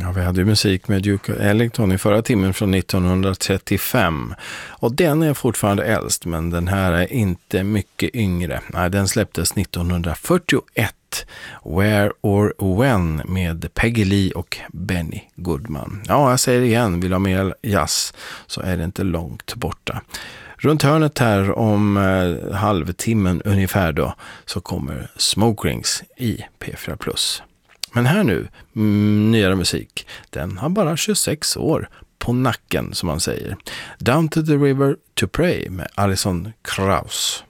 Ja, vi hade ju musik med Duke Ellington i förra timmen från 1935. Och den är fortfarande äldst, men den här är inte mycket yngre. Nej, den släpptes 1941. Where or When med Peggy Lee och Benny Goodman. Ja, jag säger det igen, vill ha mer jazz så är det inte långt borta. Runt hörnet här om halvtimmen ungefär då så kommer Smoke Rings i P4+. Men här nu, nyare musik, den har bara 26 år på nacken som man säger. Down to the River to Pray med Alison Krauss.